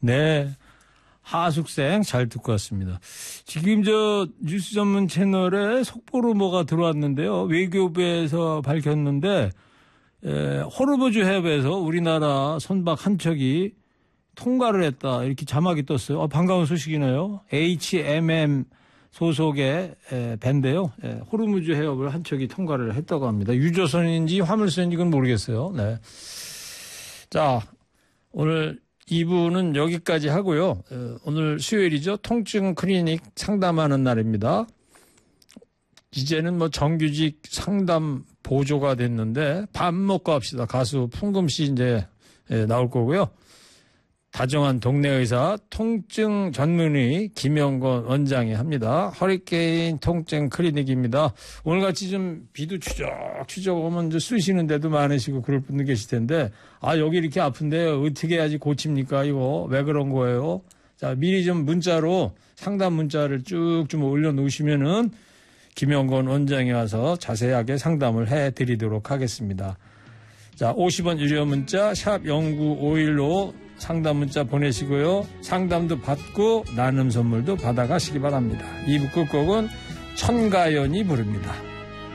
네. 하숙생 잘 듣고 왔습니다. 지금 뉴스 전문 채널에 속보로 뭐가 들어왔는데요. 외교부에서 밝혔는데 호르무즈 해협에서 우리나라 선박 한 척이 통과를 했다. 이렇게 자막이 떴어요. 반가운 소식이네요. HMM 소속의 배인데요. 호르무즈 해협을 한 척이 통과를 했다고 합니다. 유조선인지 화물선인지 그건 모르겠어요. 네. 자, 오늘 2부는 여기까지 하고요. 오늘 수요일이죠. 통증 클리닉 상담하는 날입니다. 이제는 정규직 상담 보조가 됐는데 밥 먹고 합시다. 가수 풍금 씨 이제 나올 거고요. 다정한 동네 의사 통증 전문의 김영건 원장이 합니다. 허리케인 통증 클리닉입니다. 오늘같이 좀 비도 추적추적 오면 이제 쑤시는 데도 많으시고 그럴 분들 계실 텐데 여기 이렇게 아픈데 어떻게 해야지 고칩니까? 이거 왜 그런 거예요? 자, 미리 좀 문자로 상담 문자를 쭉 좀 올려놓으시면은 김영건 원장이 와서 자세하게 상담을 해드리도록 하겠습니다. 자, 50원 유료 문자 샵 0951로 상담 문자 보내시고요. 상담도 받고 나눔 선물도 받아가시기 바랍니다. 2부 끝곡은 천가연이 부릅니다.